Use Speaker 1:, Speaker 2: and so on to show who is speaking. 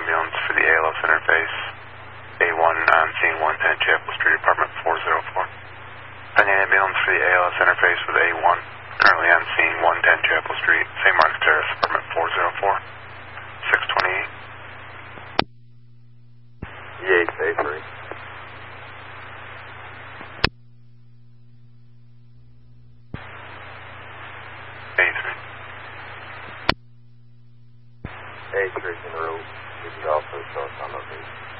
Speaker 1: ambulance for the ALS interface. A1 on scene 110 Chapel Street, apartment 404. Pending ambulance for the ALS interface with A1. Currently on scene 110 Chapel Street, St. Mark's Terrace, apartment 404. 628.
Speaker 2: EH A3. A3 in the road. This is also short on location.